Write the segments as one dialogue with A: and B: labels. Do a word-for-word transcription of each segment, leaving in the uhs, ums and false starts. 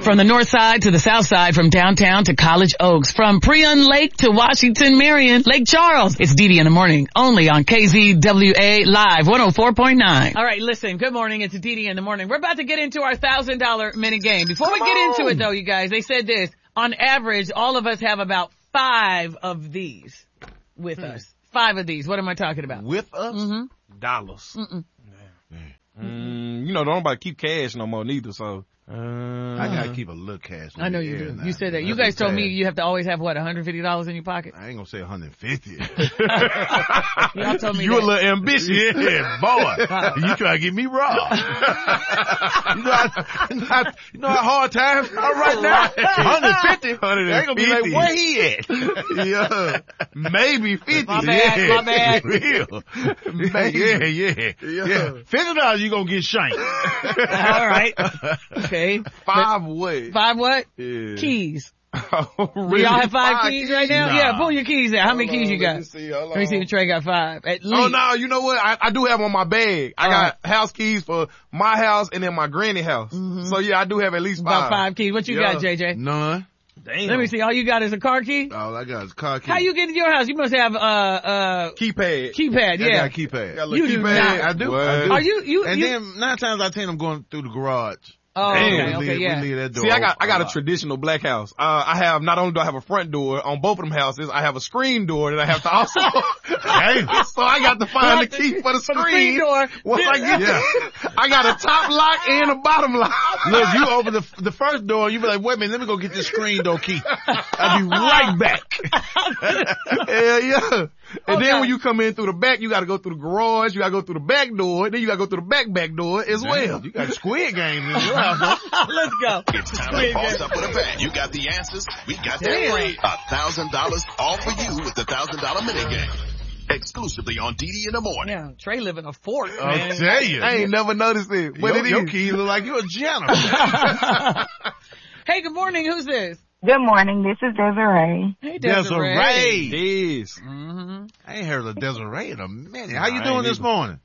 A: From the north side to the south side, from downtown to College Oaks, from Prion Lake to Washington Marion, Lake Charles. It's Dee Dee in the morning, only on K Z W A Live one oh four point nine. All right, listen, good morning. It's Dee Dee in the morning. We're about to get into our one thousand dollars minute game. Before Come we get on. into it, though, you guys, they said this. On average, all of us have about five of these with hmm. us. Five of these. What am I talking about?
B: With us?
A: Mm-hmm.
B: Dollars.
A: Mm-mm.
B: Mm. Mm, you know, don't nobody keep cash no more neither, so. Uh,
C: I gotta keep a little cash.
A: I know you do.
C: Now.
A: You said that. You guys told me you have to always have, what, one hundred fifty dollars in your pocket?
C: I ain't gonna say one hundred fifty.
A: Y'all told me
B: you
A: that.
B: a little ambitious.
C: Yeah, boy. You try to get me robbed. you, know how, you, know how, you know how hard times are right now? one hundred fifty.
B: one
C: They gonna be like, where he at?
B: Yeah. Maybe fifty.
A: My bad,
C: yeah.
A: my bad.
C: Real. yeah, yeah, yeah. yeah. fifty dollars you gonna get shanked.
A: All right. Okay.
B: Five what?
A: Five what?
B: Yeah.
A: Keys.
B: Oh, really?
A: We all have five,
B: five
A: keys,
B: keys
A: right now?
C: Nah.
A: Yeah, pull your keys out. How many
B: Hold
A: keys
B: on,
A: you got?
B: Let me see. Hold
A: Let me see
B: on.
A: if Trey got five. At least.
B: Oh, no, you know what? I, I do have on my bag. I
A: Uh,
B: got house keys for my house and then my granny house.
A: Mm-hmm.
B: So, yeah, I do have at least five.
A: About five keys. What you
B: Yeah.
A: got, J J?
C: None.
B: Damn.
A: Let me see. All you got is a car key?
C: All I got is car key.
A: How you get in your house? You must have, uh, uh,
B: Keypad.
A: keypad,
C: I
A: yeah.
C: got a keypad.
B: Got a
A: You
B: little
A: do
B: keypad.
A: not.
C: I do.
B: What?
C: I do.
A: Are you, you,
C: And
A: you,
C: then nine times out of ten I'm going through the garage.
A: oh,
B: Damn.
A: okay,
C: we
A: okay,
C: leave,
A: yeah.
C: we leave that door
B: See, I got,
C: open
B: I got a
C: lot.
B: traditional black house. Uh, I have, not only do I have a front door on both of them houses, I have a screen door that I have to also, so I got to find the key for the
A: For
B: screen.
A: the screen door.
B: Once I get
C: Yeah.
B: there, I got a top lock and a bottom lock.
C: Look, you open the the first door, you be like, wait a minute, let me go get this screen door key. I'll be right back.
B: Hell yeah. And
A: Okay.
B: then when you come in through the back, you gotta go through the garage, you gotta go through the back door, then you gotta go through the back back door as well.
C: You got Squid Games in your house.
A: Let's go.
D: It's time to boss up with a bang. You got the answers. We got that
A: Damn.
D: free. A thousand dollars all for you with the thousand dollar minute game. Exclusively on D D in the morning.
A: Yeah, Trey live in a fort,
C: I'll
A: man.
C: tell you.
B: I ain't never noticed it, but
C: your,
B: it is.
C: your keys look like you're a janitor.
A: Hey, good morning. Who's this?
E: Good morning. This is Desiree.
A: Hey, Desiree.
C: Desiree.
B: Yes.
A: Mm-hmm.
C: I ain't heard of Desiree in a minute. How you
B: I
C: doing
B: ain't
C: this
B: either.
C: morning?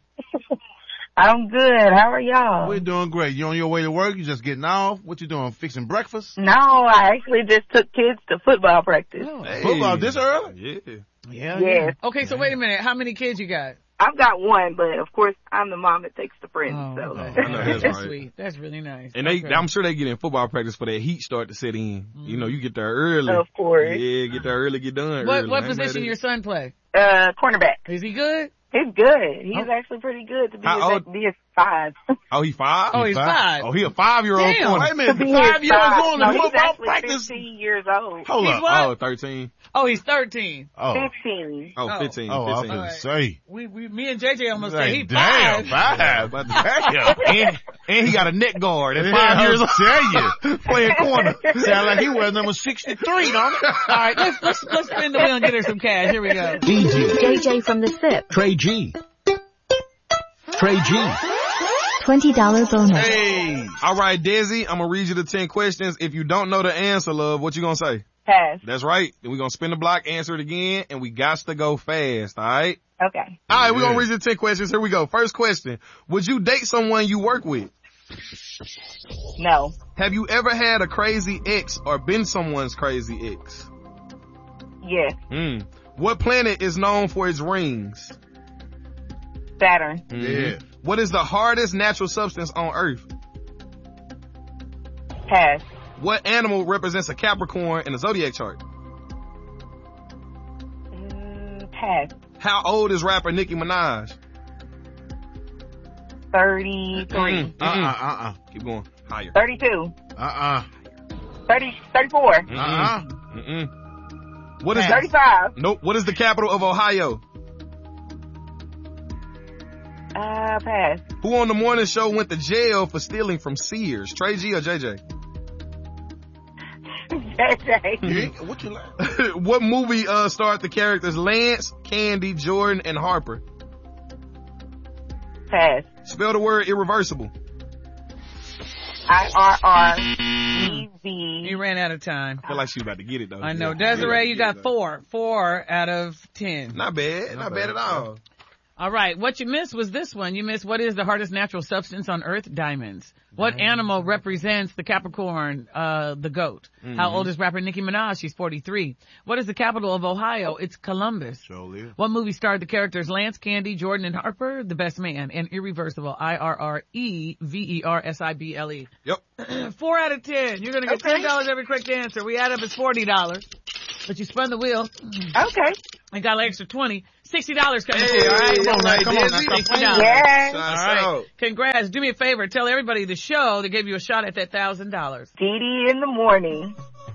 E: I'm good. How are y'all?
C: We're doing great. You on your way to work? You just getting off? What you doing? Fixing breakfast?
E: No, I actually just took kids to football practice.
A: Oh.
B: Hey.
C: Football this early?
B: Yeah.
A: Yeah.
E: Yes.
A: Okay, so wait a minute. How many kids you got?
E: I've got one, but of course I'm the mom that takes the friends.
A: Oh,
E: so.
A: okay.
B: I know that's
A: That's
B: right.
A: sweet. That's really nice.
B: And they,
A: Okay.
B: I'm sure they get in football practice for that heat start to set in. You know, you get there early.
E: Of course.
B: Yeah, get there early, get done
A: What
B: early.
A: what
B: I ain't mad
A: position
B: at
A: your
B: it.
A: son play?
E: Uh, cornerback.
A: Is he good?
E: He's good. He's
A: Oh.
E: actually pretty good to be
B: How
E: his,
B: old?
E: be his five.
B: Oh, he five?
A: Oh, he's five.
B: Oh, he a five-year-old
A: Damn.
B: corner.
C: Wait a minute.
E: To be
C: Five
E: his
C: years
E: five.
C: going
E: no,
C: to
E: he's
C: football
E: actually
C: practice?
E: fifteen years old.
C: Hold
A: He's
C: up.
A: what?
B: Oh, thirteen.
A: Oh, he's thirteen.
C: Oh.
E: fifteen.
B: Oh,
A: Oh.
B: fifteen.
C: Oh, I was
B: fifteen.
C: going to say.
A: We we me and J J almost
C: Like,
A: said he
C: damn,
A: five.
C: five.
B: But-
C: Damn.
B: and, and he got a neck guard at
C: Yeah,
B: five years
C: I'll
B: old.
C: tell you.
B: Playing corner.
C: Sound like he was number sixty-three, don't it?
A: All right, let's let's let's spin the wheel and get her some cash. Here we go.
F: D J,
G: J J from the S I P.
F: Trey G. Trey G.
G: twenty dollars bonus.
B: Hey. All right, Desi, I'm going to read you the ten questions. If you don't know the answer, love, what you going to say?
E: Pass.
B: That's right. Then we're going to spin the block, answer it again, and we got to go fast, all right?
E: Okay.
B: All right, we're going
C: Yeah.
B: to read you the ten questions. Here we go. First question. Would you date someone you work with?
E: No.
B: Have you ever had a crazy ex or been someone's crazy ex?
E: Yes.
B: Hmm. What planet is known for its rings?
E: Saturn.
C: Yeah.
B: What is the hardest natural substance on Earth?
E: Pass.
B: What animal represents a Capricorn in the zodiac chart?
E: Mm, pass.
B: How old is rapper Nicki Minaj?
E: thirty-three.
B: Mm-mm,
C: Uh-uh,
B: mm-mm.
C: uh-uh.
B: Keep going. Higher.
E: thirty-two.
C: Uh-uh.
E: thirty, thirty-four.
C: Uh-uh.
B: Mm-mm. What is the,
E: thirty-five.
B: nope. What is the capital of Ohio?
E: Uh, pass.
B: Who on the morning show went to jail for stealing from Sears? Trey G or J J?
E: J J.
C: Yeah, what you like?
B: What movie uh starred the characters Lance, Candy, Jordan, and Harper?
E: Pass.
B: Spell the word irreversible.
E: I R R E V.
A: You ran out of time.
B: I feel like she's about to get it though.
A: I know.
B: Yeah.
A: Desiree, you
B: Yeah.
A: got four. Four out of ten.
B: Not bad. Not,
C: Not
B: bad
C: bad.
B: at all.
A: All right. What you missed was this one. You missed what is the hardest natural substance on Earth? Diamonds. What animal represents the Capricorn? Uh, the goat. Mm-hmm. How old is rapper Nicki Minaj? She's forty-three. What is the capital of Ohio? It's Columbus.
C: Surely.
A: What movie starred the characters Lance, Candy, Jordan, and Harper? The Best Man and Irreversible. I R R E V E R S I B L E.
B: Yep.
A: Four out of ten. You're going to get
E: Okay.
A: ten dollars every quick answer. We add up as forty dollars. But you spun the wheel.
E: Okay.
A: And got an extra twenty. sixty dollars coming
B: Hey,
A: to you, all right?
B: come on, now, come on, now,
A: sixty dollars.
E: Yes.
A: All right. Congrats. Do me a favor. Tell everybody the show that gave you a shot at that one thousand dollars.
E: Dee Dee in the morning.